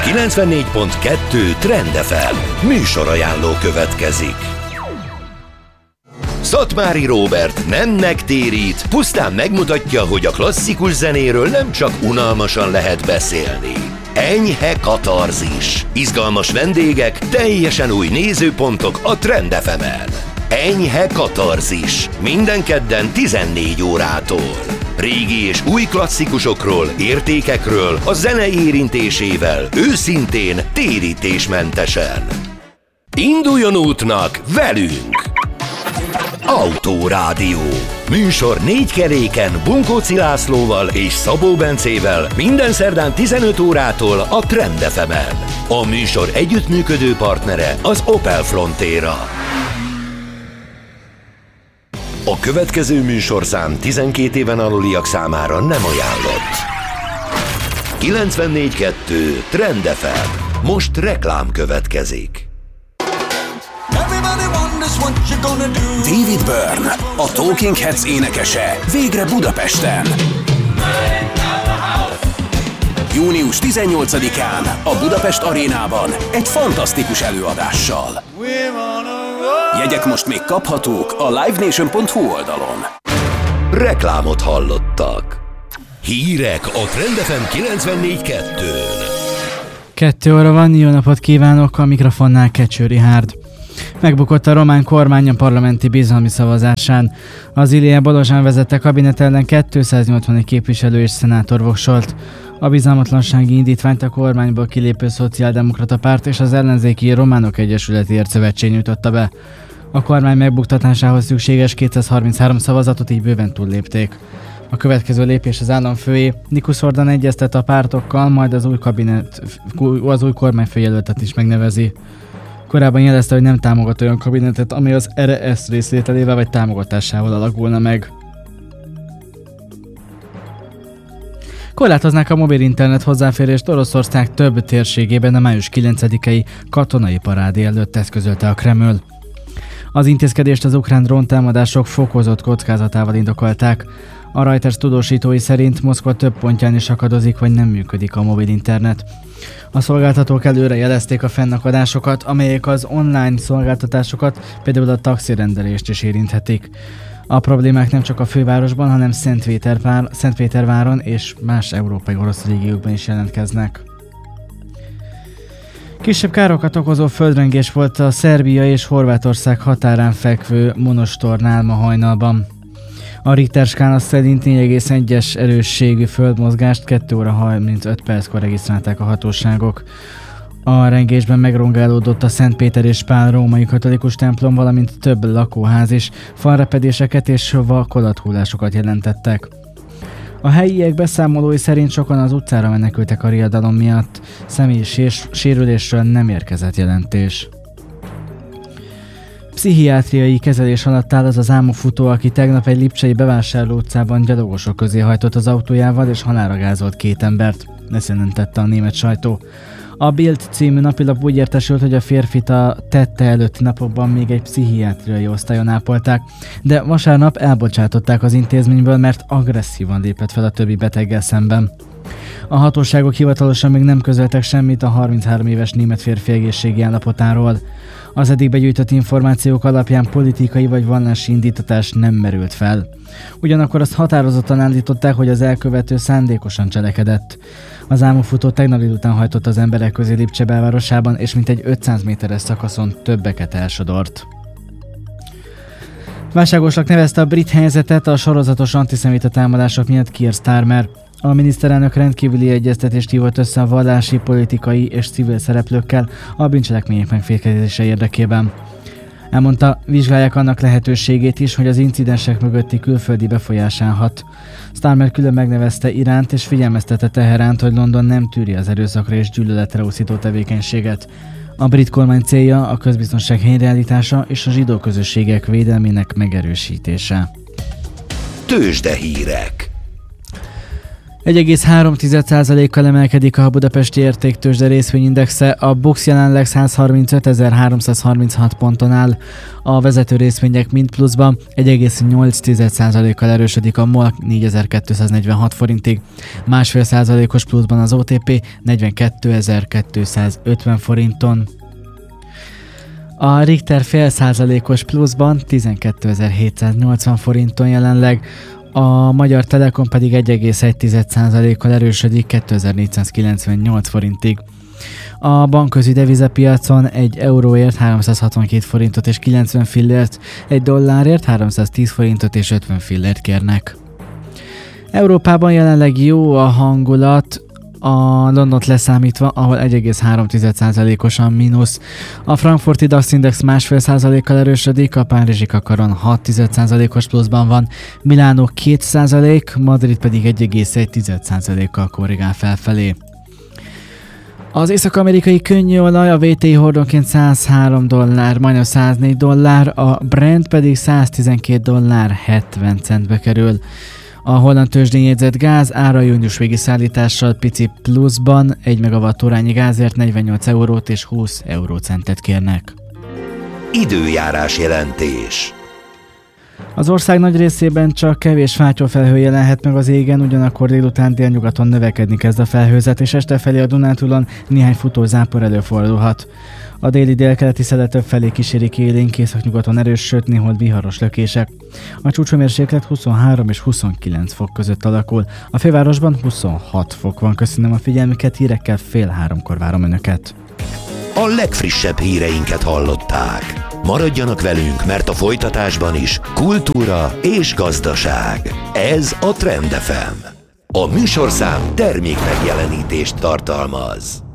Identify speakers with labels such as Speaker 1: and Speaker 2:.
Speaker 1: 94.2 Trend FM műsorajánló következik. Szatmári Róbert nem megtérít, pusztán megmutatja, hogy a klasszikus zenéről nem csak unalmasan lehet beszélni. Enyhe katarzis, izgalmas vendégek, teljesen új nézőpontok a Trend FM-en. Enyhe katarzis, minden kedden 14 órától. Régi és új klasszikusokról, értékekről, a zene érintésével, őszintén, térítésmentesen. Induljon útnak velünk! Autórádió. Műsor 4 keréken Bunkóci Lászlóval és Szabó Bencével minden szerdán 15 órától a Trend FM-en. A műsor együttműködő partnere az Opel Frontera. A következő műsorszám 12 éven aluliak számára nem ajánlott. 94.2 Trend FM. Most reklám következik.
Speaker 2: David Byrne, a Talking Heads énekese, végre Budapesten. Június 18-án a Budapest Arénában egy fantasztikus előadással. Jegyek most még kaphatók a livenation.hu oldalon.
Speaker 1: Reklámot hallottak. Hírek a Trend FM 94.2-n.
Speaker 3: 2 óra van, jó napot kívánok, a mikrofonnál Kecső Rihárd. Megbukott a román kormány a parlamenti bizalmi szavazásán. Az Ilie Balozsán vezette kabinet ellen 281 képviselő és szenátor voksolt. A bizalmatlansági indítványt a kormányból kilépő Szociáldemokrata Párt és az ellenzéki Románok Egyesületéért Szövetség nyújtotta be. A kormány megbuktatásához szükséges 233 szavazatot így bőven túllépték. A következő lépés az államfőé. Nikus Ordan egyeztet a pártokkal, majd az új kormányfőjelöltet is megnevezi. Korábban jelezte, hogy nem támogat olyan kabinetet, ami az RS részvételével vagy támogatásával alakulna meg. Korlátoznák a mobil internet hozzáférést Oroszország több térségében a május 9-i katonai parádé előtt, ezt közölte a Kreml. Az intézkedést az ukrán dróntámadások fokozott kockázatával indokolták. A Reuters tudósítói szerint Moszkva több pontján is akadozik, vagy nem működik a mobil internet. A szolgáltatók előre jelezték a fennakadásokat, amelyek az online szolgáltatásokat, például a taxirendelést is érinthetik. A problémák nem csak a fővárosban, hanem Szentpéterváron és más európai orosz régiókban is jelentkeznek. Kisebb károkat okozó földrengés volt a Szerbia és Horvátország határán fekvő Monostornál ma hajnalban. A Richter skála szerint 4,1-es erősségű földmozgást 2 óra 35 perckor regisztrálták a hatóságok. A rengésben megrongálódott a Szentpéter és Pál római katolikus templom, valamint több lakóház is, falrepedéseket és vakolathullásokat jelentettek. A helyiek beszámolói szerint sokan az utcára menekültek a riadalom miatt, személyi sérülésről nem érkezett jelentés. Pszichiátriai kezelés alatt áll az álmokfutó, aki tegnap egy lipcsei bevásárló utcában gyalogosok közé hajtott az autójával és halálra gázolt 2 embert. Ezt jelentette a német sajtó. A Bild című napilap úgy értesült, hogy a férfit a tette előtti napokban még egy pszichiátriai osztályon ápolták, de vasárnap elbocsátották az intézményből, mert agresszívan lépett fel a többi beteggel szemben. A hatóságok hivatalosan még nem közöltek semmit a 33 éves német férfi egészségi állapotáról. Az eddig begyűjtött információk alapján politikai vagy vallási indítatás nem merült fel. Ugyanakkor azt határozottan állították, hogy az elkövető szándékosan cselekedett. Az álmokfutó tegnap délután hajtott az emberek közé Lipcse belvárosában, és mintegy 500 méteres szakaszon többeket elsodort. Válságosnak nevezte a brit helyzetet a sorozatos antiszemita támadások miatt Keir Starmer. A miniszterelnök rendkívüli egyeztetést hívott össze a vallási, politikai és civil szereplőkkel a bűncselekmények megfékezése érdekében. Elmondta, vizsgálják annak lehetőségét is, hogy az incidensek mögötti külföldi befolyás állhat. Starmer külön megnevezte Iránt és figyelmeztette Teheránt, hogy London nem tűri az erőszakra és gyűlöletre úszító tevékenységet. A brit kormány célja a közbiztonság helyreállítása és a zsidó közösségek védelmének megerősítése.
Speaker 1: Tőzsdehírek.
Speaker 3: 1,3%-kal emelkedik a budapesti értéktőzsde részvényindexe, a BUX jelenleg 135.336 ponton áll. A vezető részvények mind pluszban, 1,8%-kal erősödik a MOL 4.246 forintig, 1,5%-os pluszban az OTP 42.250 forinton. A Richter fél százalékos pluszban 12.780 forinton jelenleg, a Magyar Telekom pedig 1,1%-kal erősödik 2498 forintig. A bankközi devizapiacon egy euróért 362 forintot és 90 fillért, egy dollárért 310 forintot és 50 fillért kérnek. Európában jelenleg jó a hangulat, a Londont leszámítva, ahol 1,3%-osan mínusz. A frankfurti DAX index 1,5%-kal erősödik, a párizsi kakaron 6,1%-os pluszban van, Milánó 2%, Madrid pedig 1,1%-kal korrigál felfelé. Az észak-amerikai könnyűolaj a WTI hordonként $103, majdnem $104, a Brent pedig $112.70 kerül. A holland tőzsdén jegyzett gáz ára június végi szállítással pici pluszban, 1 megawattórányi gázért 48 eurót és 20 eurócentet kérnek.
Speaker 1: Időjárás jelentés.
Speaker 3: Az ország nagy részében csak kevés fátyolfelhő jelenhet meg az égen, ugyanakkor délután délnyugaton növekedni kezd a felhőzet, és este felé a Dunántúlon néhány futó zápor előfordulhat. A déli délkeleti szele több felé kísérik élénk, északnyugaton erős, sőt néhol viharos lökések. A csúcshőmérséklet 23 és 29 fok között alakul. A fővárosban 26 fok van. Köszönöm a figyelmüket, hírekkel 2:30 várom Önöket.
Speaker 1: A legfrissebb híreinket hallották. Maradjanak velünk, mert a folytatásban is kultúra és gazdaság. Ez a Trend FM. A műsorszám termék megjelenítést tartalmaz.